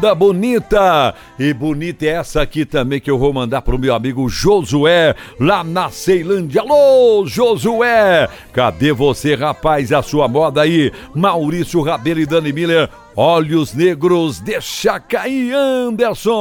moda bonita. E bonita é essa aqui também que eu vou mandar pro meu amigo Josué, lá na Ceilândia. Alô, Josué! Cadê você, rapaz? A sua moda aí. Maurício Rabelo e Dani Miller. Olhos negros, deixa cair, Anderson.